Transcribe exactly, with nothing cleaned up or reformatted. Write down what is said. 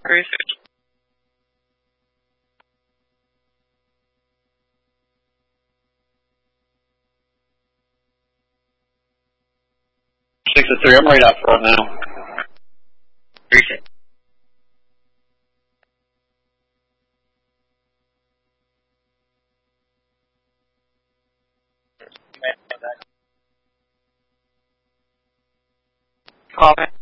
Research. Six to three. I'm right out front now. Research. Call back.